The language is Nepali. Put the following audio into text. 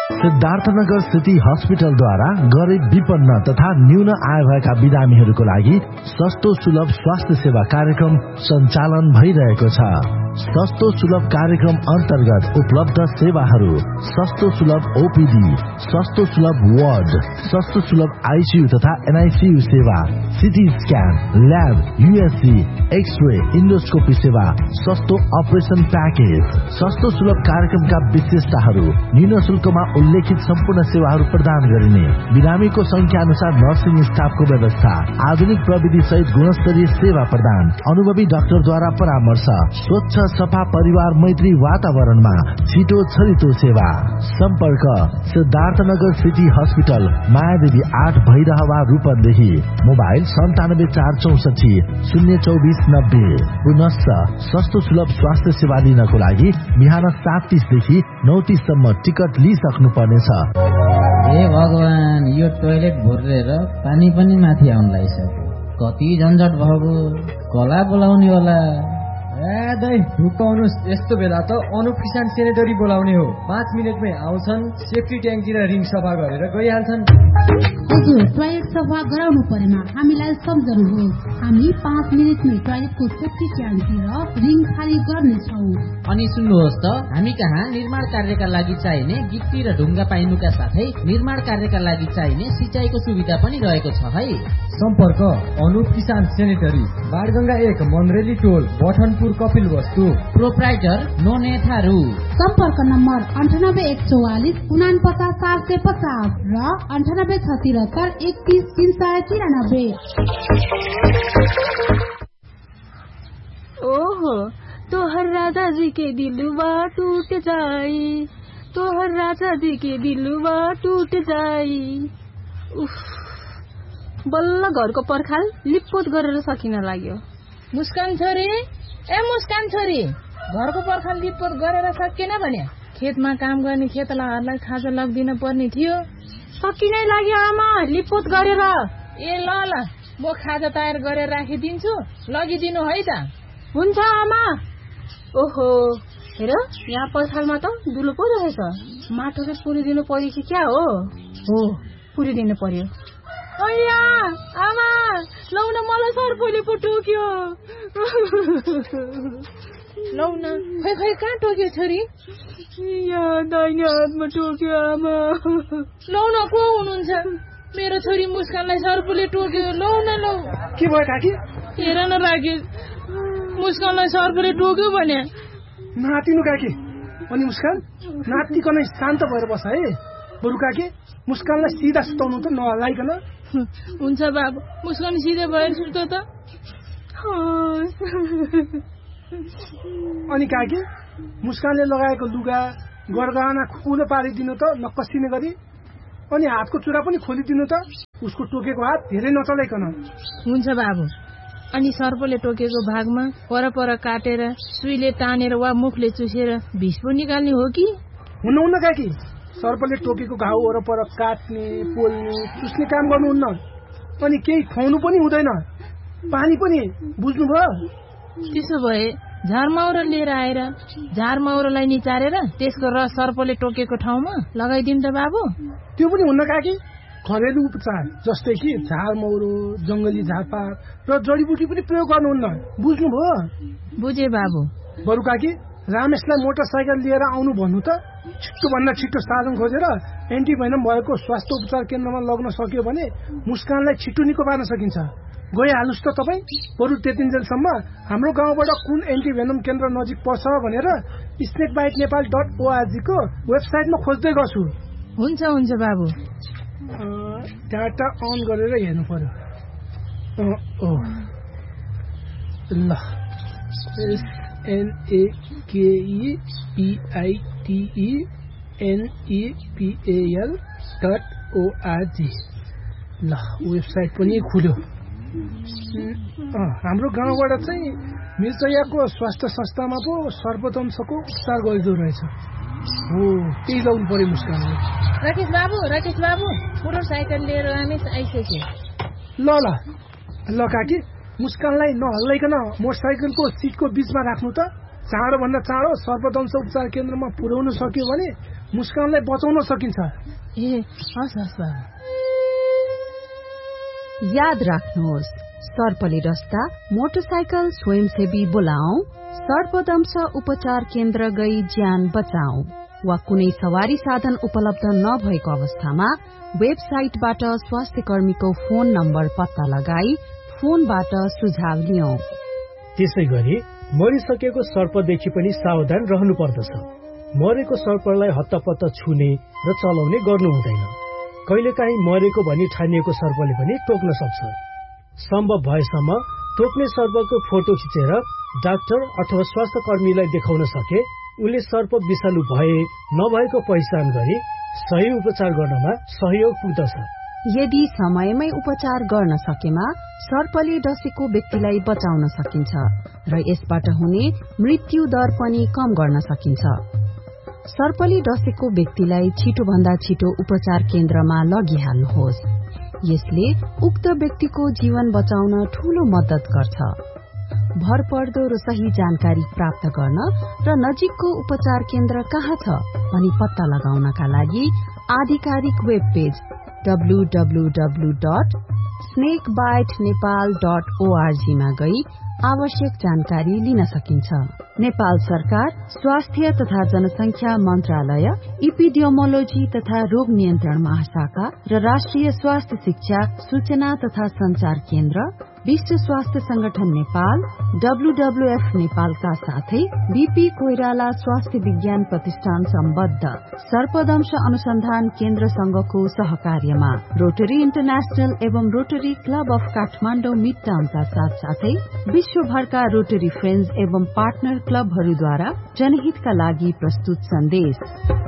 सिद्धार्थनगर सिटी हस्पिटलद्वारा गरिब विपन्न तथा न्यून आय भएका बिरामीहरूको लागि सस्तो सुलभ स्वास्थ्य सेवा कार्यक्रम सञ्चालन भइरहेको छ। सस्तो सुलभ कार्यक्रम अन्तर्गत उपलब्ध सेवाहरू: सस्तो सुलभ ओपीडी, सस्तो सुलभ वार्ड, सस्तो सुलभ आईसीयू तथा एनआईसीयू सेवा, CT scan, lab, USG, x-ray, endoscopy सेवा, सस्तो अपरेसन प्याकेज। सस्तो सुलभ कार्यक्रमका विशेषताहरू: न्यून शुल्कमा उल्लेखित सम्पूर्ण सेवाहरू प्रदान गरिने, बिरामीको संख्या अनुसार नर्सिङ स्टाफको व्यवस्था, आधुनिक प्रविधि सहित गुणस्तरीय सेवा प्रदान, अनुभवी डाक्टरद्वारा परामर्श, स्वच्छ सफा परिवार मैत्री वातावरणमा छिटो छरितो सेवा। सम्पर्क: Siddharthnagar city hospital, Mayadevi 8 Bhairahawa Rupandehi. Mobile 9746402490। पुनश्च सस्तो सुलभ स्वास्थ्य सेवा लिनको लागि बिहान 7:30 देखि 9:30 सम्म टिकट लिइसक्नु पर्नेछ। हे भगवान, यो टोयलेट भुरेर पानी पनि माथि आउन लागिसक्यो। कति झन्झट भएको, कला बोलाउने होला। दाइ ढुकाउनुस्, यस्तो बेला त अनुप किसान सेनेटरी बोलाउने हो। 5 मिनटमै आउँछन्, सेफ्टी ट्याङ्की र रिङ सफा गरेर गइहाल्छन्। हजुर, टोयलेट सफा गराउनु परेमा हामीलाई सम्झनुहोस्। हामी 5 मिनटमै टोयलेटको सेफ्टी ट्याङ्की र रिङ खाली गर्नेछौँ। अनि सुन्नुहोस् त, हामी कहाँ निर्माण कार्यका लागि चाहिने गिट्टी र ढुङ्गा पाइनुका साथै निर्माण कार्यका लागि चाहिने सिँचाइको सुविधा पनि रहेको छ है। सम्पर्क: अनुप किसान सेनेटरी, बाणगंगा 1, मन्रेली टोल, बठनपुर, कपिल वस्तु। प्रोप्राइटर नोने थारू। सम्पर्क नम्बर 9814 49750 र 9876 31393। ओहो, तोहर राजा जी के दिलवा टूट जाई, तोहर राजा जी के दिलवा टूट जाई। उफ, बल्ल घरको पर्खाल लिपपोत गरेर सकिन लाग्यो। मुस्कान छोरी, ए मुस्कान छोरी, घरको पर्खाल लिपपोत गरेर सकिएन भने खेतमा काम गर्ने खेतलाहरूलाई खाजा लगिदिन पर्ने थियो। सकिनै लाग्यो आमा, लिपपोत गरेर। ए ल ल, म खाजा तयार गरेर राखिदिन्छु, लगिदिनु है त। हुन्छ आमा। ओहो, हेर यहाँ पर्खालमा त दुलो पो रहेछ। माटो चाहिँ पुरिदिनु पर्यो कि क्या हो? हो, पुरिदिनु पर्यो। अಯ್या आमा, लौ न, मलाई सर्पले पो टोक्यो। लौ न, खै कहाँ टोक्यो छोरी? यहाँ दाहिने हातमा टोक्यो आमा। लौ न, को हुनुहुन्छ? मेरो छोरी मुस्कानलाई सर्पले टोक्यो। लौ न, लौ। के भयो काकी? हेर न राकेश, मुस्कानलाई सर्पले टोक्यो भने। नातिनु काकी। अनि मुस्कान नातिकन शान्त भएर बस है। बरु काकी, मुस्कानलाई सिधा सुताउनु त नहल्लाइकन। हुन्छ बाबु, मुस्कान सिधै भएर सुत्यो त। अनि काकी, मुस्कानले लगाएको लुगा गरगहना खुलो पारिदिनु त नकसिने गरी। अनि हातको चुरा पनि खोलिदिनु त, उसको टोकेको हात धेरै नचलाइकन। हुन्छ बाबु। अनि सर्पले टोकेको भागमा पर काटेर सुईले तानेर वा मुखले चुसेर विष पो निकाल्ने हो कि? हुन्न काकी, सर्पले टोकेको घाउ वरपर काट्ने, पोल्ने, चुस्ने काम गर्नुहुन्न। अनि केही खुवाउनु पनि हुँदैन, पानी पनि। बुझ्नुभयो? त्यसो भए झारमाउरा लिएर आएर झारमाउरालाई निचारेर त्यसको रस सर्पले टोकेको ठाउँमा लगाइदिनु त बाबु। त्यो पनि हुन्न काकी, घरेलु उपचार जस्तै कि झारमौरो, जंगली झारपात र जडीबुटी पनि प्रयोग गर्नुहुन्न। बुझ्नुभयो? बुझे बाबु। बरु काकी, रामेशलाई मोटरसाइकल लिएर आउनु भन्नु त। छिट्टो भन्दा छिट्टो साधन खोजेर एन्टिभेनम भएको स्वास्थ्य उपचार केन्द्रमा लग्न सक्यो भने मुस्कानलाई छिट्टो निको पार्न सकिन्छ। गइहाल्नुहोस् त तपाईँ। बरु त्यतिन्जेलसम्म हाम्रो गाउँबाट कुन एन्टिभेनम केन्द्र नजिक पर्छ भनेर snakebitenepal.org को वेबसाइटमा खोज्दै गर्छु। हुन्छ हुन्छ बाबु। डाटा अन गरेर हेर्नु पर्यो। ल, snakepitenepal.org। ल, वेबसाइट पनि खुल्यो। हाम्रो गाउँबाट चाहिँ मिर्चयाको स्वास्थ्य संस्थामा पो सर्पदंशको उपचार गरिदो रहेछ। हो, त्यही लाउनु पर्यो मुस्कानले। राकेश बाबु, मोटरसाइकल लिएर रमेश आइसक्यो। ल काकी, मुस्कानलाई नहल्लाइकन मोटरसाइकलको सिटको बीचमा राख्नु त। चाँडो भन्दा चाँडो सर्पदंश उपचार केन्द्रमा पुर्याउन सक्यो भने मुस्कानलाई बचाउन सकिन्छ। ए हस् हस् बाबु। याद राख्नुहोस्, सर्पले डस्दा मोटरसाइकल स्वयंसेवी बोलाऊ, सर्पदंश उपचार केन्द्र गई ज्यान बचाऊ, वा कुनै सवारी साधन उपलब्ध नभएको अवस्थामा वेबसाइटबाट स्वास्थ्य कर्मीको फोन नम्बर पत्ता लगाई फोनबाट सुझाव लियौं। त्यसैगरी मरिसकेको सर्पदेखि पनि सावधान रहनु पर्दछ। मरेको सर्पलाई हत्तपत्त छुने र चलाउने गर्नु हुँदैन। कहिलेकाहीँ मरेको भनी ठानिएको सर्पले पनि टोक्न सक्छ। सम्भव भएसम्म टोक्ने सर्पको फोटो खिचेर डाक्टर अथवा स्वास्थ्य कर्मीलाई देखाउन सके उनले सर्प विषालु भए नभएको पहिचान गरी सही उपचार गर्नमा सहयोग पुग्दछ। यदि समयमै उपचार गर्न सकेमा सर्पले डसेको व्यक्तिलाई बचाउन सकिन्छ र यसबाट हुने मृत्यु दर पनि कम गर्न सकिन्छ। सर्पले डसेको व्यक्तिलाई छिटोभन्दा छिटो उपचार केन्द्रमा लगिहाल्नुहोस्। यसले उक्त व्यक्तिको जीवन बचाउन ठूलो मद्दत गर्छ। भरपर्दो र सही जानकारी प्राप्त गर्न र नजिकको उपचार केन्द्र कहाँ छ भनी पत्ता लगाउनका लागि आधिकारिक वेब पेज www.snakebitenepal.org मा गई आवश्यक जानकारी लिन सकिन्छ। नेपाल सरकार स्वास्थ्य तथा जनसंख्या मन्त्रालय, इपिडियोमोलोजी तथा रोग नियन्त्रण महाशाखा र राष्ट्रिय स्वास्थ्य शिक्षा सूचना तथा संचार केन्द्र, विश्व स्वास्थ्य संगठन नेपाल, WWF नेपालका साथै बीपी कोइराला स्वास्थ्य विज्ञान प्रतिष्ठान सम्बद्ध सर्पदंश अनुसन्धान केन्द्र संघको सहकार्यमा रोटरी इन्टरनेशनल एवं रोटरी क्लब अफ काठमाडौँ मिडटाउनका साथसाथै विश्वभरका रोटरी फ्रेन्ड्स एवं पार्टनर क्लबहरूद्वारा जनहितका लागि प्रस्तुत सन्देश।